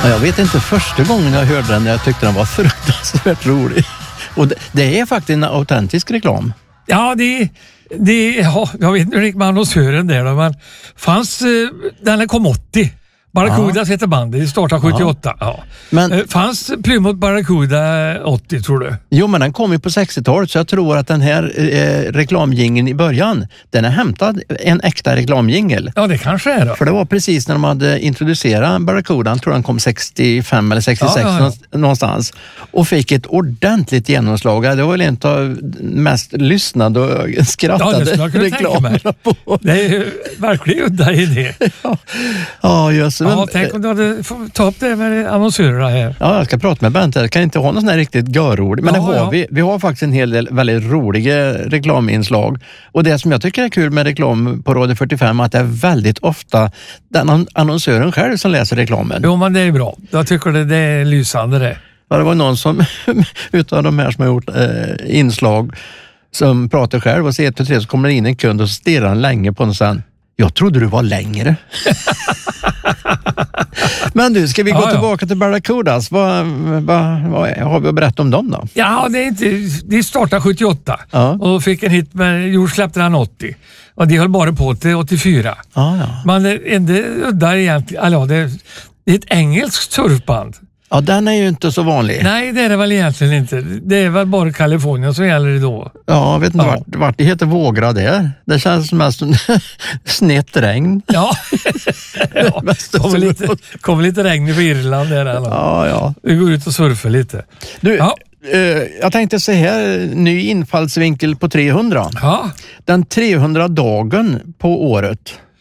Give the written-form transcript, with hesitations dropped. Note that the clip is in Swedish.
Ja, jag vet inte, första gången jag hörde den, jag tyckte den var fruktansvärt rolig. Och det är faktiskt en autentisk reklam. Ja, jag vet inte riktigt med annonsören där då, men den kom 80. Barracuda heter bandet, det startade 78. Ja. Men fanns Plymouth Barracuda 80, tror du? Jo, men den kom ju på 60-talet, så jag tror att den här reklamjingeln i början, den är hämtad en äkta reklamjingel. Ja, det kanske är då. För det var precis när de hade introducerat Barracuda, jag tror den kom 65 eller 66 någonstans, och fick ett ordentligt genomslag. Det var väl en av mest lyssnade och skrattade reklamerna på. Det är ju verkligen udda idé. Ja, just det. Ja, tänk om du hade fått ta upp det med annonsörerna här. Ja, jag ska prata med Bent här. Jag kan inte ha någon sån här riktigt görrolig. Men vi har faktiskt en hel del väldigt roliga reklaminslag. Och det som jag tycker är kul med reklam på Radio 45 är att det är väldigt ofta den annonsören själv som läser reklamen. Jo, men det är bra. Jag tycker det är lysande det. Ja, det var någon som utav de här som har gjort inslag som pratar själv och ser 1, 2, 3 så kommer det in en kund och så stirrar han länge på den sen. Jag trodde du var längre. Men du, ska vi gå tillbaka till Barracudas? Vad har vi att berätta om dem då? Ja, det startade 78 och fick en hit med Jord släppte den 80. Och det höll bara på till 84. Men det är egentligen, det är ett engelskt surfband. Ja, den är ju inte så vanlig. Nej, det är det väl egentligen inte. Det är väl bara Kalifornien som gäller det då. Ja, jag vet inte vart det heter Vågra där. Det känns som mest snett regn. Ja, kommer lite regn på Irland där. Eller? Ja. Vi går ut och surfar lite. Du, jag tänkte så här, ny infallsvinkel på 300. Ja. Den 300 dagen på året.